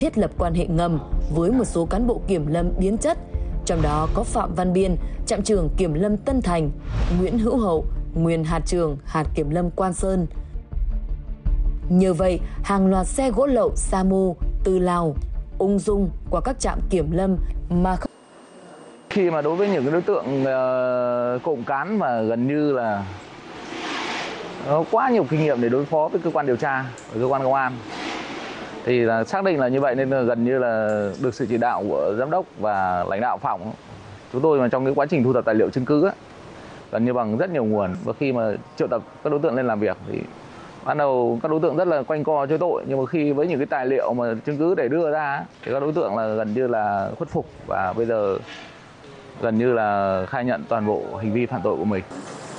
thiết lập quan hệ ngầm với một số cán bộ kiểm lâm biến chất, trong đó có Phạm Văn Biên, trạm trưởng kiểm lâm Tân Thành, Nguyễn Hữu Hậu, nguyên hạt trưởng hạt kiểm lâm Quan Sơn. Nhờ vậy, hàng loạt xe gỗ lậu sa mô từ Lào ung dung qua các trạm kiểm lâm mà không... Khi mà đối với những cái đối tượng cộng cán mà gần như là có quá nhiều kinh nghiệm để đối phó với cơ quan điều tra và cơ quan công an, thì là xác định là như vậy, nên là gần như là được sự chỉ đạo của giám đốc và lãnh đạo phòng chúng tôi mà trong cái quá trình thu thập tài liệu chứng cứ á, gần như bằng rất nhiều nguồn. Và khi mà triệu tập các đối tượng lên làm việc thì ban đầu các đối tượng rất là quanh co chối tội, nhưng mà khi với những cái tài liệu mà chứng cứ để đưa ra thì các đối tượng là gần như là khuất phục và bây giờ gần như là khai nhận toàn bộ hành vi phạm tội của mình.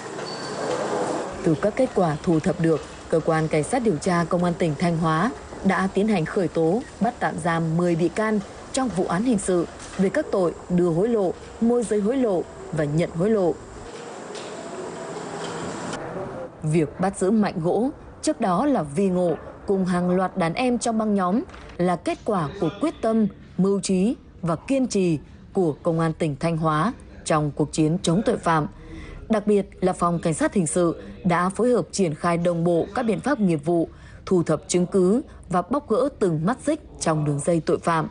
Từ các kết quả thu thập được, cơ quan cảnh sát điều tra công an tỉnh Thanh Hóa đã tiến hành khởi tố, bắt tạm giam 10 bị can trong vụ án hình sự về các tội đưa hối lộ, môi giới hối lộ và nhận hối lộ. Việc bắt giữ Mạnh Gỗ, trước đó là Vi Ngộ cùng hàng loạt đàn em trong băng nhóm là kết quả của quyết tâm, mưu trí và kiên trì của Công an tỉnh Thanh Hóa trong cuộc chiến chống tội phạm. Đặc biệt là Phòng Cảnh sát Hình sự đã phối hợp triển khai đồng bộ các biện pháp nghiệp vụ, thu thập chứng cứ và bóc gỡ từng mắt xích trong đường dây tội phạm.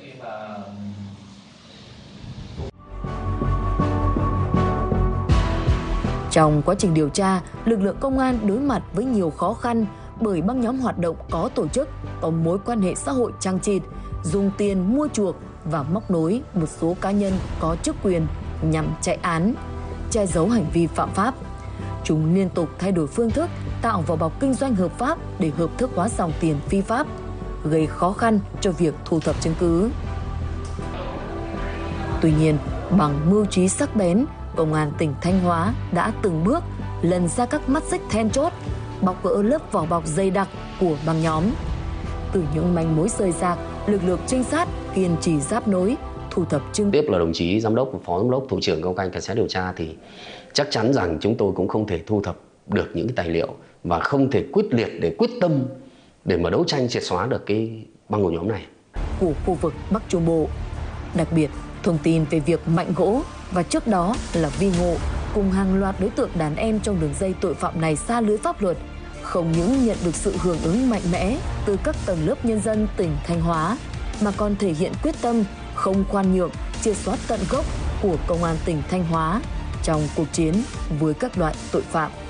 Trong quá trình điều tra, lực lượng công an đối mặt với nhiều khó khăn bởi băng nhóm hoạt động có tổ chức, có mối quan hệ xã hội chằng chịt, dùng tiền mua chuộc và móc nối một số cá nhân có chức quyền nhằm chạy án, che giấu hành vi phạm pháp. Chúng liên tục thay đổi phương thức, tạo vỏ bọc kinh doanh hợp pháp để hợp thức hóa dòng tiền phi pháp, gây khó khăn cho việc thu thập chứng cứ. Tuy nhiên, bằng mưu trí sắc bén, Công an tỉnh Thanh Hóa đã từng bước lần ra các mắt xích then chốt, bóc gỡ lớp vỏ bọc dày đặc của băng nhóm. Từ những manh mối rời rạc, lực lượng trinh sát kiên trì giáp nối, thu thập chứng tiếp là đồng chí giám đốc và phó giám đốc thủ trưởng cơ quan cảnh sát điều tra thì chắc chắn rằng chúng tôi cũng không thể thu thập được những cái tài liệu và không thể quyết liệt để quyết tâm để mà đấu tranh triệt xóa được cái băng ổ nhóm này của khu vực Bắc Trung Bộ. Đặc biệt, thông tin về việc Mạnh Gỗ và trước đó là Vi Ngộ cùng hàng loạt đối tượng đàn em trong đường dây tội phạm này xa lưới pháp luật không những nhận được sự hưởng ứng mạnh mẽ từ các tầng lớp nhân dân tỉnh Thanh Hóa mà còn thể hiện quyết tâm không khoan nhượng, triệt xóa tận gốc của Công an tỉnh Thanh Hóa trong cuộc chiến với các loại tội phạm.